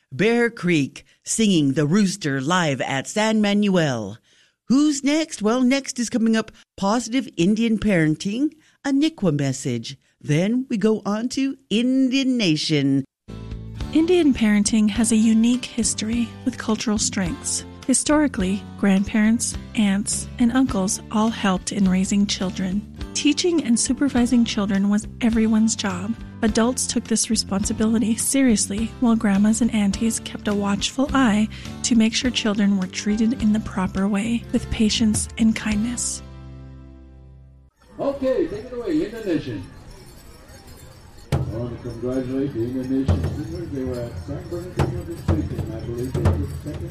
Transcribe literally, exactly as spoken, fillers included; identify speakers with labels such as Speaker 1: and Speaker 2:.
Speaker 1: Bear Creek singing The Rooster live at San Manuel. Who's next? Well, next is coming up Positive Indian Parenting, a N I C W A message. Then we go on to Indian Nation.
Speaker 2: Indian parenting has a unique history with cultural strengths. Historically, grandparents, aunts, and uncles all helped in raising children. Teaching and supervising children was everyone's job. Adults took this responsibility seriously, while grandmas and aunties kept a watchful eye to make sure children were treated in the proper way, with patience and kindness.
Speaker 3: Okay, take it away, Indonesian. I want to congratulate the Indonesian singers. They were at San Bernardino this weekend. I believe they were second.